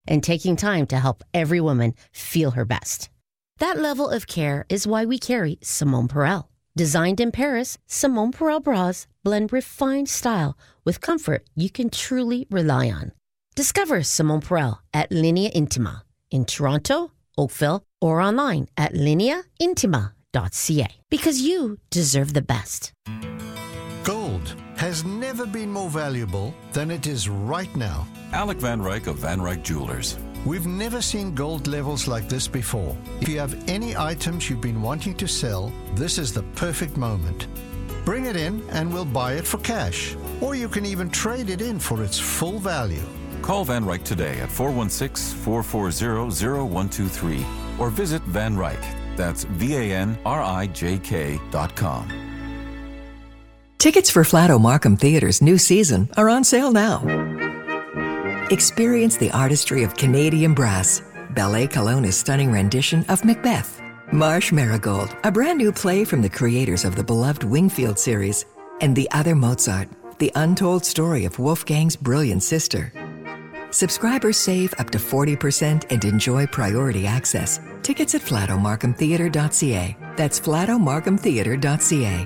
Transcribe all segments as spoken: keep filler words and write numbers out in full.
and taking time to help every woman feel her best. That level of care is why we carry Simone Perel. Designed in Paris, Simone Perel bras blend refined style with comfort you can truly rely on. Discover Simone Perel at Linea Intima in Toronto, Oakville, or online at linea intima dot c a, because you deserve the best. Gold has never been more valuable than it is right now. Alec Van Ryk of Van Ryk Jewelers. We've never seen gold levels like this before. If you have any items you've been wanting to sell, this is the perfect moment. Bring it in and we'll buy it for cash. Or you can even trade it in for its full value. Call Van Ryk today at four one six, four four zero, zero one two three or visit Van Ryk. That's V A N R I J K dot com. Tickets for Flato Markham Theatre's new season are on sale now. Experience the artistry of Canadian brass, Ballet Kelowna's stunning rendition of Macbeth, Marsh Marigold, a brand new play from the creators of the beloved Wingfield series, and The Other Mozart, the untold story of Wolfgang's brilliant sister. Subscribers save up to forty percent and enjoy priority access. Tickets at flato markham theatre dot c a. That's flato markham theatre dot c a.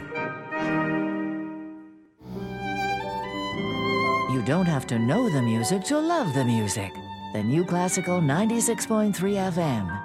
You don't have to know the music to love the music. The New Classical ninety-six point three F M.